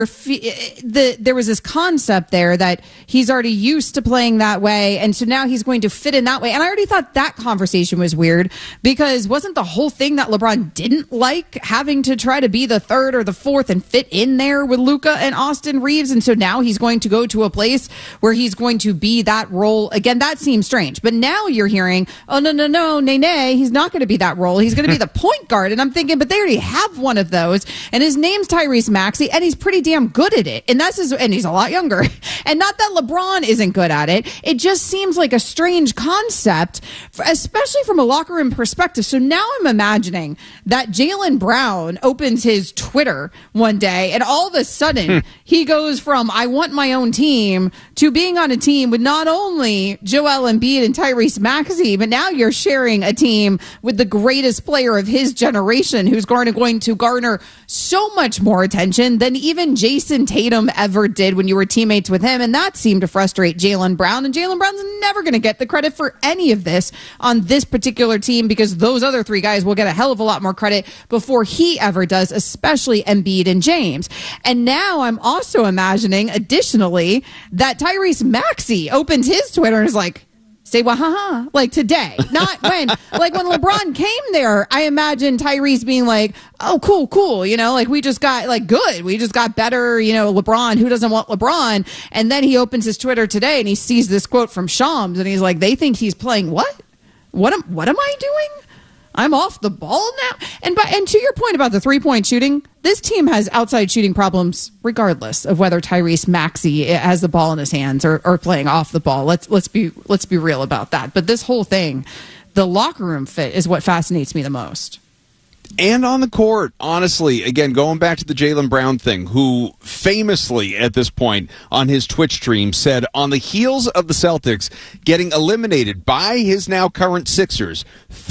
there was this concept there that he's already used to playing that way, and so now he's going to fit in that way. And I already thought that conversation was weird, because wasn't the whole thing that LeBron didn't like having to try to be the third or the fourth and fit in there with Luka and Austin Reeves? And so now he's going to go to a place where he's going to be that role again. That seems strange. But now you're hearing, oh, nay, he's not going to be that role. He's going to be the point guard. And I'm thinking, but they already have one of those, and his name's Tyrese Maxey, and he's pretty damn good at it. And and he's a lot younger. And not that LeBron isn't good at it. It just seems like a strange concept, especially from a locker room perspective. So now I'm imagining that Jaylen Brown opens his Twitter one day, and all of a sudden he goes from I want my own team to being on a team with not only Joel Embiid and Tyrese Maxey, but now you're sharing a team with the greatest player of his generation, who's going to garner so much more attention than even Jason Tatum ever did when you were teammates with him. And that seemed to frustrate Jaylen Brown. And Jaylen Brown's never going to get the credit for any of this on this particular team, because those other three guys will get a hell of a lot more credit before he ever does, especially Embiid and James. And now I'm also imagining, additionally, that Tyrese Maxey opens his Twitter and is like, say wahaha, like today, not when, like when LeBron came there. I imagine Tyrese being like, oh, cool, like we just got good. We just got better, LeBron, who doesn't want LeBron? And then he opens his Twitter today and he sees this quote from Shams and he's like, they think he's playing what? What am I doing? I'm off the ball now. And to your point about the 3-point shooting, this team has outside shooting problems regardless of whether Tyrese Maxey has the ball in his hands or playing off the ball. Let's be real about that. But this whole thing, the locker room fit, is what fascinates me the most. And on the court, honestly, again, going back to the Jaylen Brown thing, who famously at this point on his Twitch stream said on the heels of the Celtics getting eliminated by his now current Sixers,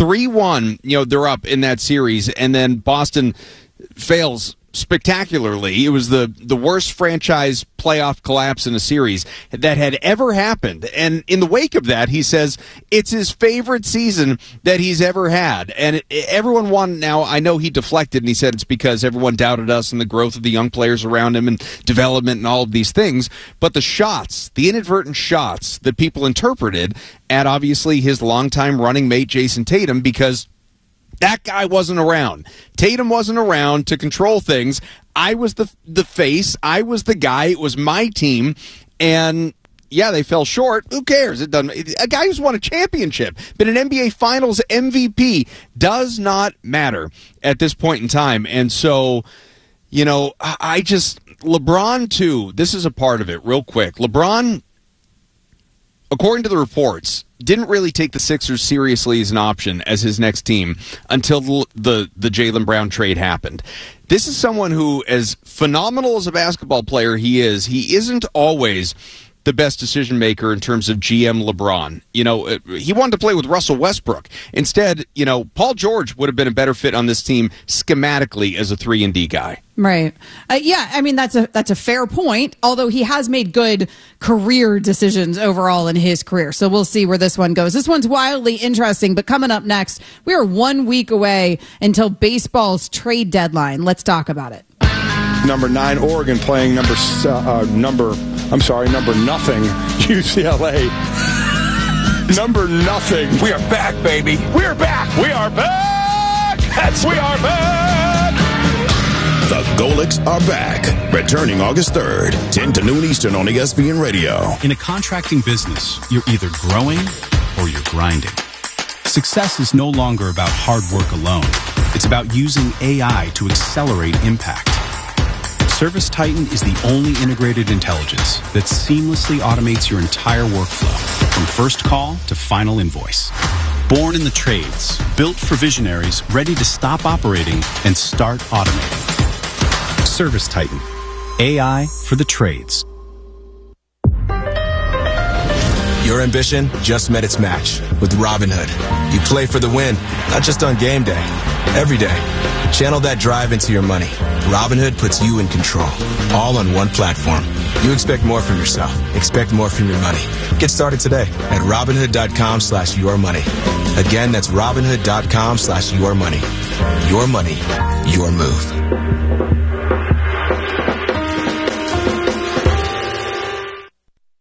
3-1, they're up in that series, and then Boston fails spectacularly. It was the worst franchise playoff collapse in a series that had ever happened. And in the wake of that, he says it's his favorite season that he's ever had. And everyone wanted, now I know he deflected and he said it's because everyone doubted us and the growth of the young players around him and development and all of these things. But the shots, the inadvertent shots that people interpreted at obviously his longtime running mate Jason Tatum, because that guy wasn't around. Tatum wasn't around to control things. I was the face. I was the guy. It was my team. And, yeah, they fell short. Who cares? It doesn't. A guy who's won a championship, been an NBA Finals MVP, does not matter at this point in time. And so, LeBron, too, this is a part of it, real quick. LeBron, according to the reports, didn't really take the Sixers seriously as an option as his next team until the Jaylen Brown trade happened. This is someone who, as phenomenal as a basketball player he isn't always the best decision maker in terms of GM LeBron. He wanted to play with Russell Westbrook. Instead, Paul George would have been a better fit on this team schematically as a 3-and-D guy. Right. That's a fair point, although he has made good career decisions overall in his career. So we'll see where this one goes. This one's wildly interesting, but coming up next, we are 1 week away until baseball's trade deadline. Let's talk about it. Number 9, Oregon playing number nothing, UCLA. Number nothing. We are back, baby. We are back. We are back. We are back. The Golics are back. Returning August 3rd, 10 to noon Eastern on ESPN Radio. In a contracting business, you're either growing or you're grinding. Success is no longer about hard work alone. It's about using AI to accelerate impact. ServiceTitan is the only integrated intelligence that seamlessly automates your entire workflow, from first call to final invoice. Born in the trades, built for visionaries ready to stop operating and start automating. ServiceTitan, AI for the trades. Your ambition just met its match with Robinhood. You play for the win, not just on game day, every day. Channel that drive into your money. Robinhood puts you in control, all on one platform. You expect more from yourself. Expect more from your money. Get started today at Robinhood.com/yourmoney. Again, that's Robinhood.com/yourmoney. Your money, your move.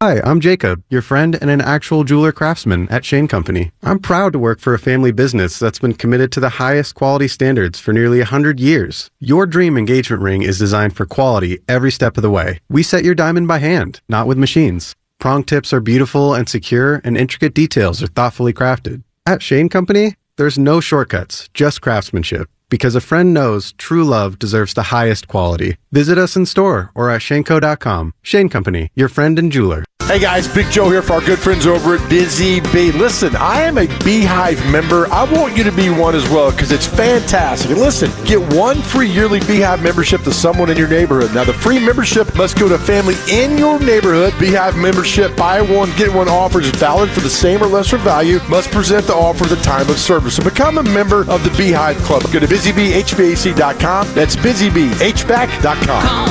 Hi, I'm Jacob, your friend and an actual jeweler craftsman at Shane Company. I'm proud to work for a family business that's been committed to the highest quality standards for nearly 100 years. Your dream engagement ring is designed for quality every step of the way. We set your diamond by hand, not with machines. Prong tips are beautiful and secure, and intricate details are thoughtfully crafted. At Shane Company, there's no shortcuts, just craftsmanship. Because a friend knows true love deserves the highest quality. Visit us in store or at shaneco.com. Shane Company, your friend and jeweler. Hey guys, Big Joe here for our good friends over at Busy Bee. Listen, I am a Beehive member. I want you to be one as well because it's fantastic. And listen, get one free yearly Beehive membership to someone in your neighborhood. Now, the free membership must go to a family in your neighborhood. Beehive membership, buy one, get one offers is valid for the same or lesser value. Must present the offer at the time of service. So become a member of the Beehive Club. Go to busybeehvac.com. That's busybeehvac.com. Call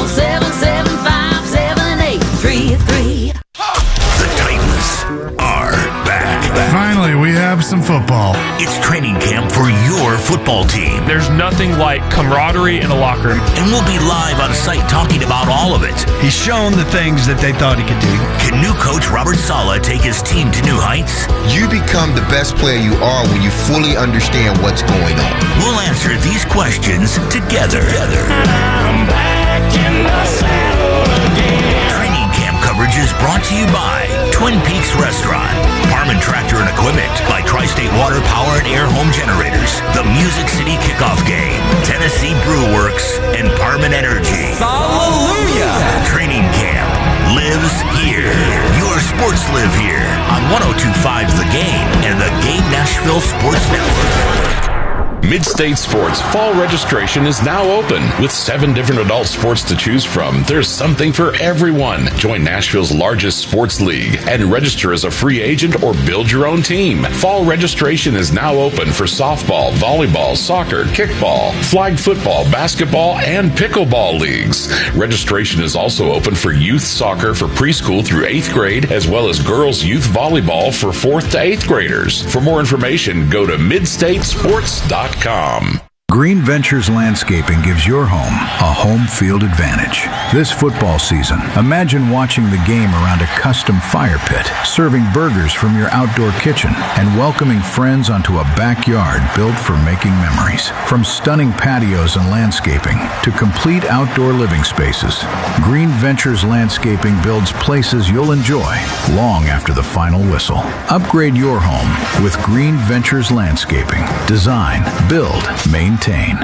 775-7833. The Titans are back. Finally, we have some football. It's training camp for your football team. There's nothing like camaraderie in a locker room. And we'll be live on site talking about all of it. He's shown the things that they thought he could do. Can new coach Robert Saleh take his team to new heights? You become the best player you are when you fully understand what's going on. We'll answer these questions together. I'm back in the saddle again. Training camp coverage is brought to you by Twin Peaks Restaurant, Parman Tractor and Equipment, by Tri-State Water Power and Air Home Generators, the Music City Kickoff Game, Tennessee Brew Works, and Parman Energy. Hallelujah! Training camp lives here. Your sports live here on 102.5 The Game and the Game Nashville Sports Network. Mid-State Sports fall registration is now open. With 7 different adult sports to choose from, there's something for everyone. Join Nashville's largest sports league and register as a free agent or build your own team. Fall registration is now open for softball, volleyball, soccer, kickball, flag football, basketball, and pickleball leagues. Registration is also open for youth soccer for preschool through 8th grade, as well as girls youth volleyball for 4th to 8th graders. For more information, go to midstatesports.com. Green Ventures Landscaping gives your home a home field advantage. This football season, imagine watching the game around a custom fire pit, serving burgers from your outdoor kitchen, and welcoming friends onto a backyard built for making memories. From stunning patios and landscaping to complete outdoor living spaces, Green Ventures Landscaping builds places you'll enjoy long after the final whistle. Upgrade your home with Green Ventures Landscaping. Design, build, maintain.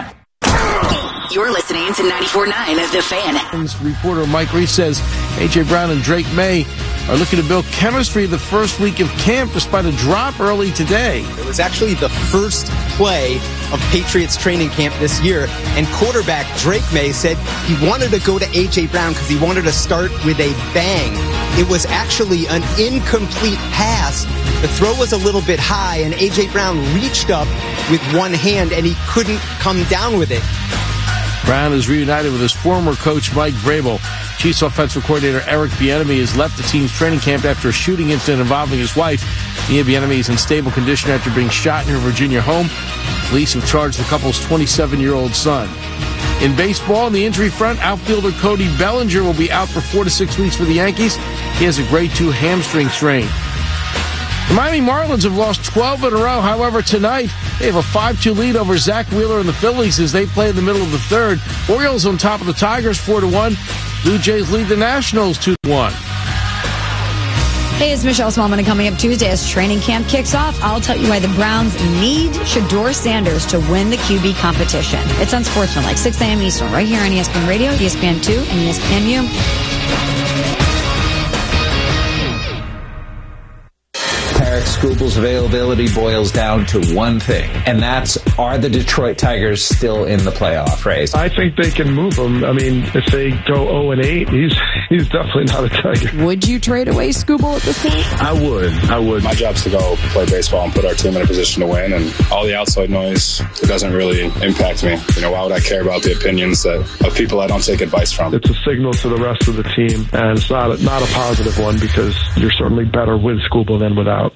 You're listening to 94.9 The Fan. Reporter Mike Reese says A.J. Brown and Drake May are looking to build chemistry the first week of camp despite a drop early today. It was actually the first play of Patriots training camp this year, and quarterback Drake May said he wanted to go to A.J. Brown because he wanted to start with a bang. It was actually an incomplete pass. The throw was a little bit high, and A.J. Brown reached up with one hand, and he couldn't come down with it. Brown is reunited with his former coach, Mike Vrabel. Chiefs offensive coordinator Eric Bieniemy has left the team's training camp after a shooting incident involving his wife. Mia Bieniemy is in stable condition after being shot in her Virginia home. Police have charged the couple's 27-year-old son. In baseball, on the injury front, outfielder Cody Bellinger will be out for 4 to 6 weeks for the Yankees. He has a grade 2 hamstring strain. The Miami Marlins have lost 12 in a row. However, tonight they have a 5-2 lead over Zach Wheeler and the Phillies as they play in the middle of the third. Orioles on top of the Tigers 4-1. Blue Jays lead the Nationals 2-1. Hey, it's Michelle Smallman, and coming up Tuesday as training camp kicks off, I'll tell you why the Browns need Shedeur Sanders to win the QB competition. It's on Sportsmanlike, 6 a.m. Eastern, right here on ESPN Radio, ESPN2, and ESPNU. Eric Skubel's availability boils down to one thing, and that's, are the Detroit Tigers still in the playoff race? I think they can move him. I mean, if they go 0-8, he's definitely not a Tiger. Would you trade away Skubel at this point? I would. My job's to go play baseball and put our team in a position to win, and all the outside noise, it doesn't really impact me. You know, why would I care about the opinions of people I don't take advice from? It's a signal to the rest of the team, and it's not a positive one because you're certainly better with Skubel than without.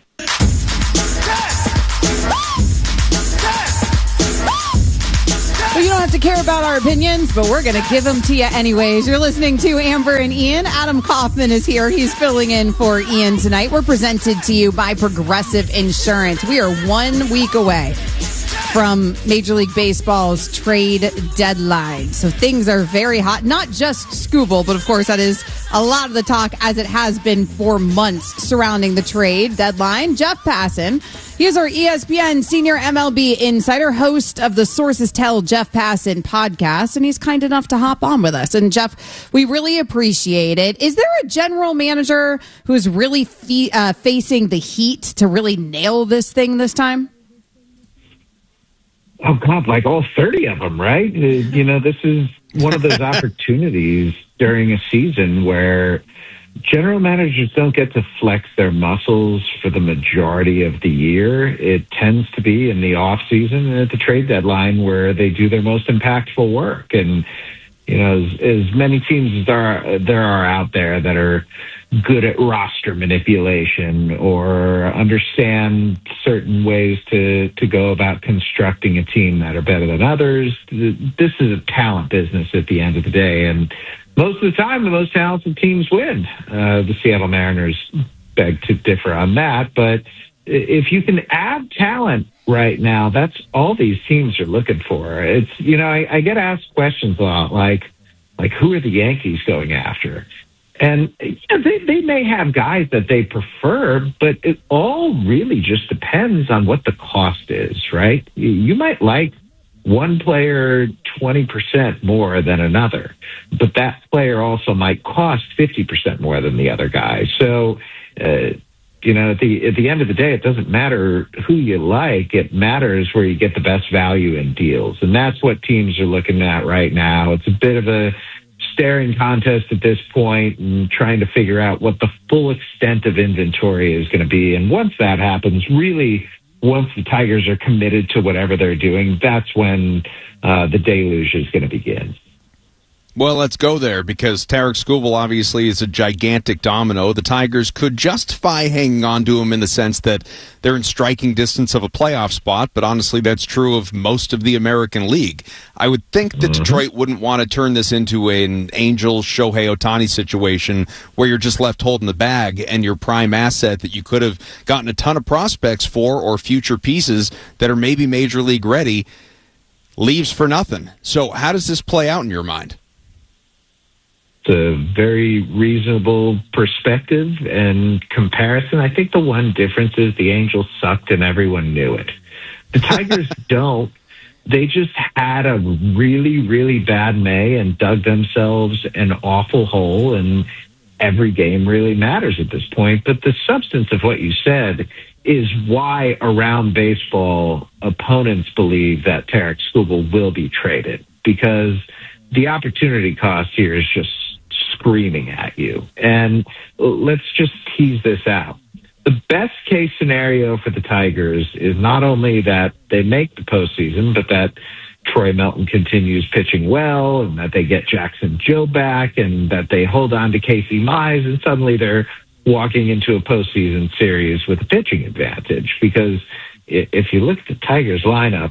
Well, you don't have to care about our opinions, but we're going to give them to you anyways. You're listening to Amber and Ian. Adam Kaufman is here. He's filling in for Ian tonight. We're presented to you by Progressive Insurance. We are 1 week away from Major League Baseball's trade deadline. So things are very hot. Not just Scooble, but of course that is a lot of the talk, as it has been for months surrounding the trade deadline. Jeff Passan, he is our ESPN senior MLB insider, host of the Sources Tell Jeff Passan podcast, and he's kind enough to hop on with us. And Jeff, we really appreciate it. Is there a general manager who's really facing the heat to really nail this thing this time? Oh, God, like all 30 of them, right? This is one of those opportunities during a season where general managers don't get to flex their muscles for the majority of the year. It tends to be in the off season and at the trade deadline where they do their most impactful work. And, as many teams as there are out there that are good at roster manipulation or understand certain ways to go about constructing a team that are better than others. This is a talent business at the end of the day. And most of the time, the most talented teams win. The Seattle Mariners beg to differ on that. But if you can add talent right now, that's all these teams are looking for. It's, I get asked questions a lot like who are the Yankees going after? And they may have guys that they prefer, but it all really just depends on what the cost is, right? You might like one player 20% more than another, but that player also might cost 50% more than the other guy. So, at the end of the day, it doesn't matter who you like. It matters where you get the best value in deals. And that's what teams are looking at right now. It's a bit of a staring contest at this point and trying to figure out what the full extent of inventory is going to be. And once that happens, really, once the Tigers are committed to whatever they're doing, that's when the deluge is going to begin. Well, let's go there because Tarik Skubal obviously is a gigantic domino. The Tigers could justify hanging on to him in the sense that they're in striking distance of a playoff spot, but honestly that's true of most of the American League. I would think that Detroit wouldn't want to turn this into an Angels Shohei Ohtani situation where you're just left holding the bag and your prime asset that you could have gotten a ton of prospects for or future pieces that are maybe Major League ready leaves for nothing. So how does this play out in your mind? A very reasonable perspective and comparison. I think the one difference is the Angels sucked and everyone knew it. The Tigers don't. They just had a really, really bad May and dug themselves an awful hole, and every game really matters at this point. But the substance of what you said is why around baseball opponents believe that Tarik Skubal will be traded, because the opportunity cost here is just screaming at you. And let's just tease this out. The best case scenario for the Tigers is not only that they make the postseason, but that Troy Melton continues pitching well and that they get Jackson Joe back and that they hold on to Casey Mize, and suddenly they're walking into a postseason series with a pitching advantage. Because if you look at the Tigers lineup,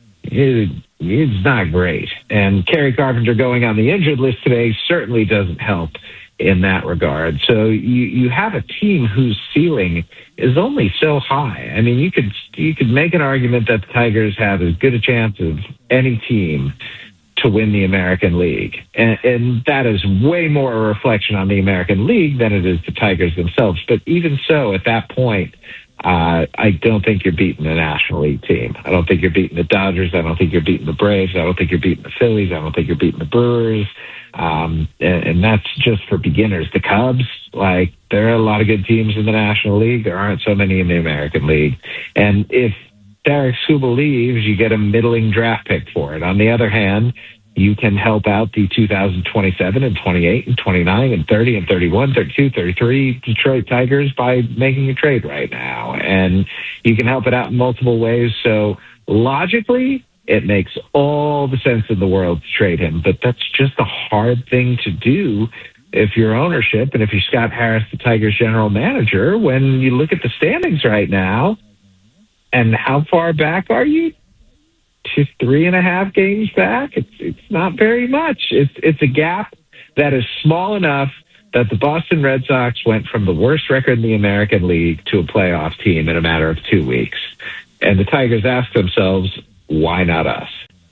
it's not great. And Kerry Carpenter going on the injured list today certainly doesn't help in that regard. So you have a team whose ceiling is only so high. I mean, you could make an argument that the Tigers have as good a chance of any team to win the American League. And that is way more a reflection on the American League than it is the Tigers themselves. But even so, at that point, I don't think you're beating a National League team. I don't think you're beating the Dodgers. I don't think you're beating the Braves. I don't think you're beating the Phillies. I don't think you're beating the Brewers. And that's just for beginners. The Cubs, there are a lot of good teams in the National League. There aren't so many in the American League. And if Tarik Skubal leaves, you get a middling draft pick for it. On the other hand, you can help out the 2027 and 28 and 29 and 30 and 31, 32, 33 Detroit Tigers by making a trade right now. And you can help it out in multiple ways. So logically, it makes all the sense in the world to trade him. But that's just a hard thing to do if you're ownership and if you're Scott Harris, the Tigers general manager, when you look at the standings right now. And how far back are you? you 3.5 games back. It's not very much. It's a gap that is small enough that the Boston Red Sox went from the worst record in the American League to a playoff team in a matter of 2 weeks. And the Tigers ask themselves, why not us?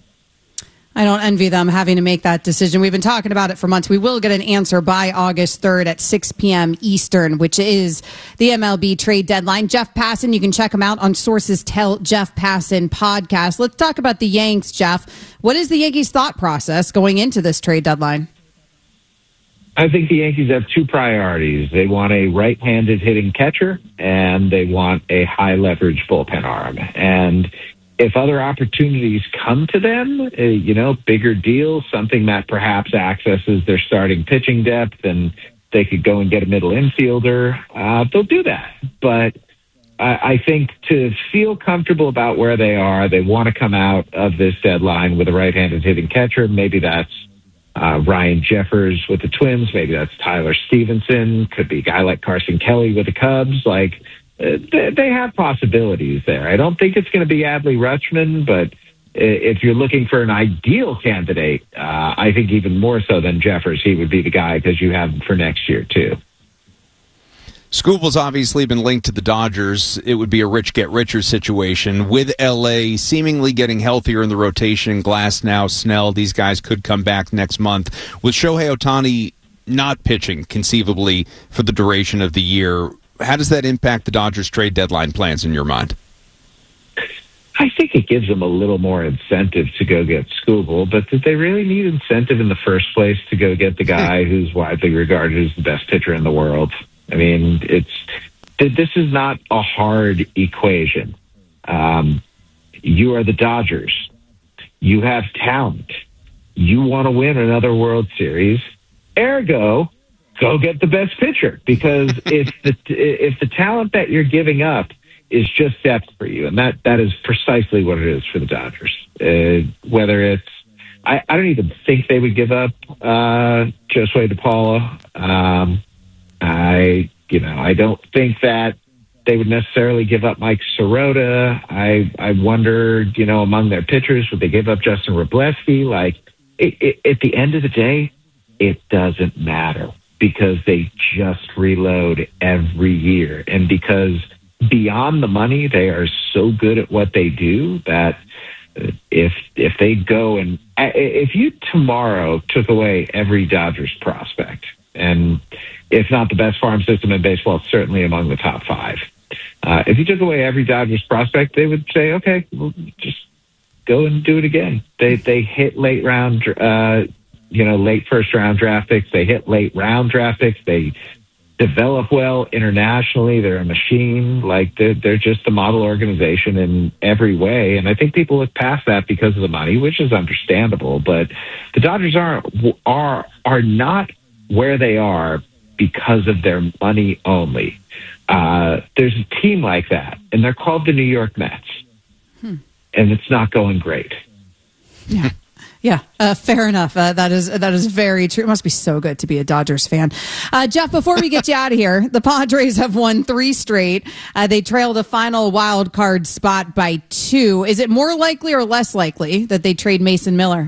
I don't envy them having to make that decision. We've been talking about it for months. We will get an answer by August 3rd at 6 p.m. Eastern, which is the MLB trade deadline. Jeff Passan, you can check him out on Sources Tell Jeff Passan podcast. Let's talk about the Yanks, Jeff. What is the Yankees' thought process going into this trade deadline? I think the Yankees have two priorities. They want a right-handed hitting catcher, and they want a high-leverage bullpen arm. And if other opportunities come to them, bigger deals, something that perhaps accesses their starting pitching depth, and they could go and get a middle infielder, they'll do that. But I think to feel comfortable about where they are, they want to come out of this deadline with a right-handed hitting catcher. Maybe that's Ryan Jeffers with the Twins. Maybe that's Tyler Stevenson. Could be a guy like Carson Kelly with the Cubs. They have possibilities there. I don't think it's going to be Adley Rutschman, but if you're looking for an ideal candidate, I think even more so than Jeffers, he would be the guy because you have him for next year, too. Skubal's obviously been linked to the Dodgers. It would be a rich get richer situation. With L.A. seemingly getting healthier in the rotation, Glasnow, Snell, these guys could come back next month. With Shohei Ohtani not pitching conceivably for the duration of the year, how does that impact the Dodgers trade deadline plans in your mind? I think it gives them a little more incentive to go get Skubal, but did they really need incentive in the first place to go get the guy who's widely regarded as the best pitcher in the world? I mean, this is not a hard equation. You are the Dodgers. You have talent. You want to win another World Series. Ergo, go get the best pitcher, because if the talent that you're giving up is just depth for you, and that is precisely what it is for the Dodgers. Whether it's, I don't even think they would give up Josue DePaula. I don't think that they would necessarily give up Mike Sirota. I wonder, among their pitchers, would they give up Justin Wroblewski? At the end of the day, it doesn't matter, because they just reload every year. And because beyond the money, they are so good at what they do that if they go and if you tomorrow took away every Dodgers prospect, and if not the best farm system in baseball, certainly among the top 5. If you took away every Dodgers prospect, they would say, okay, we'll just go and do it again. They hit late first round draft picks. They hit late round draft picks. They develop well internationally. They're a machine. They're just a model organization in every way. And I think people look past that because of the money, which is understandable. But the Dodgers are not where they are because of their money only. There's a team like that, and they're called the New York Mets. And it's not going great. Yeah, fair enough. That is very true. It must be so good to be a Dodgers fan. Jeff, before we get you out of here, the Padres have won 3 straight. They trail the final wild card spot by 2. Is it more likely or less likely that they trade Mason Miller?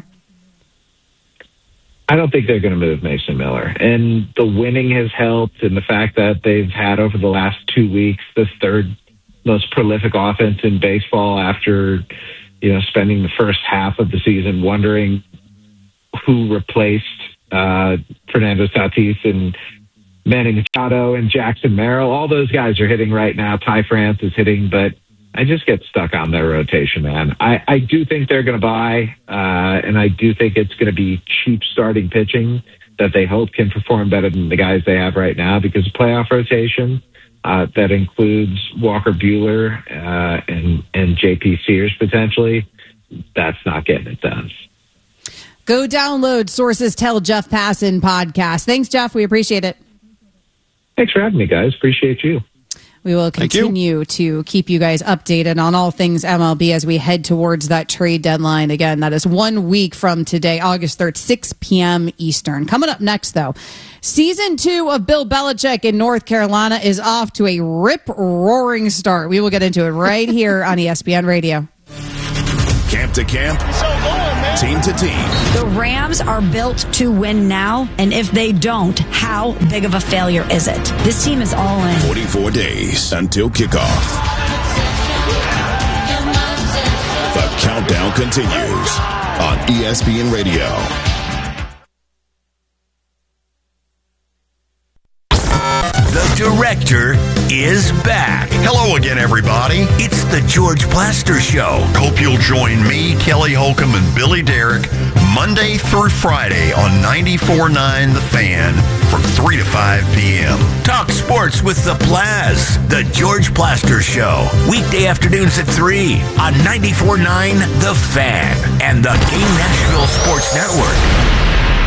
I don't think they're going to move Mason Miller. And the winning has helped, and the fact that they've had over the last 2 weeks the third most prolific offense in baseball after spending the first half of the season wondering who replaced Fernando Tatis and Manny Machado and Jackson Merrill. All those guys are hitting right now. Ty France is hitting, but I just get stuck on their rotation, man. I do think they're going to buy, and I do think it's going to be cheap starting pitching that they hope can perform better than the guys they have right now, because playoff rotation that includes Walker Buehler and J.P. Sears potentially, that's not getting it done. Go download Sources Tell Jeff Passan podcast. Thanks, Jeff. We appreciate it. Thanks for having me, guys. Appreciate you. We will continue to keep you guys updated on all things MLB as we head towards that trade deadline. Again, that is 1 week from today, August 3rd, 6 p.m. Eastern. Coming up next, though, Season 2 of Bill Belichick in North Carolina is off to a rip-roaring start. We will get into it right here on ESPN Radio. Camp to camp, team to team. The Rams are built to win now, and if they don't, how big of a failure is it? This team is all in. 44 days until kickoff. The countdown continues on ESPN Radio. The director is back. Hello again, everybody. It's the George Plaster Show. Hope you'll join me, Kelly Holcomb, and Billy Derrick Monday through Friday on 94.9 The Fan from 3 to 5 p.m. Talk sports with the Plaz. The George Plaster Show. Weekday afternoons at 3 on 94.9 The Fan and the Game Nashville Sports Network.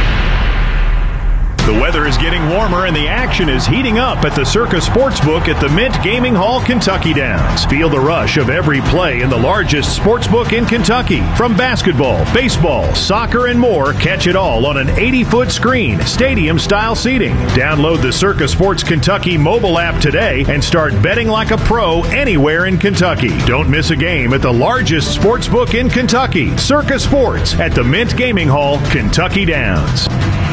The weather is getting warmer and the action is heating up at the Circa Sportsbook at the Mint Gaming Hall, Kentucky Downs. Feel the rush of every play in the largest sportsbook in Kentucky. From basketball, baseball, soccer, and more, catch it all on an 80-foot screen, stadium-style seating. Download the Circa Sports Kentucky mobile app today and start betting like a pro anywhere in Kentucky. Don't miss a game at the largest sportsbook in Kentucky, Circa Sports at the Mint Gaming Hall, Kentucky Downs.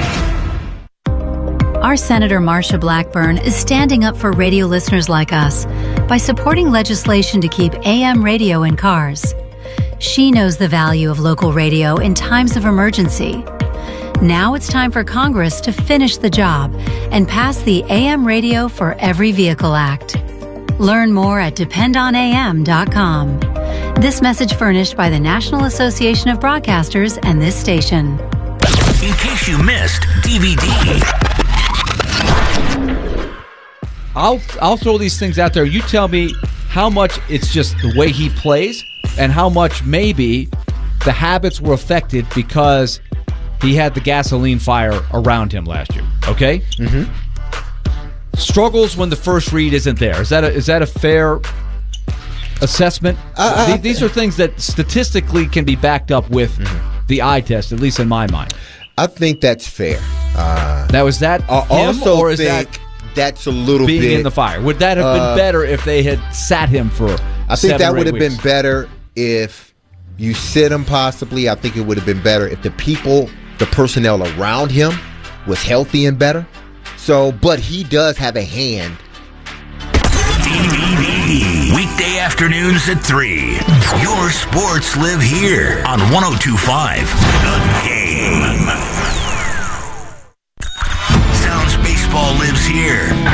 Our Senator Marsha Blackburn is standing up for radio listeners like us by supporting legislation to keep AM radio in cars. She knows the value of local radio in times of emergency. Now it's time for Congress to finish the job and pass the AM Radio for Every Vehicle Act. Learn more at dependonam.com. This message furnished by the National Association of Broadcasters and this station. In case you missed DVD. I'll throw these things out there. You tell me how much it's just the way he plays and how much maybe the habits were affected because he had the gasoline fire around him last year. Okay? Mm-hmm. Struggles when the first read isn't there. Is that a fair assessment? These are things that statistically can be backed up with the eye test, at least in my mind. I think that's fair. Now, is that him, or is that that's a little being bit in the fire? Would that have been better if they had sat him for I think that would have weeks? been better if you sit him possibly. I think it would have been better if the personnel around him was healthy and better. So, but he does have a hand. Weekday afternoons at 3. Your sports live here on 102.5 The Game. Sounds baseball lives here.